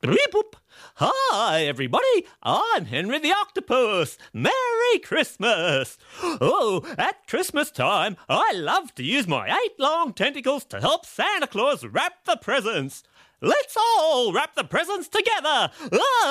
Beep-boop. Hi, everybody. I'm Henry the Octopus. Merry Christmas. Oh, at Christmas time, I love to use my 8 long tentacles to help Santa Claus wrap the presents. Let's all wrap the presents together. Ah!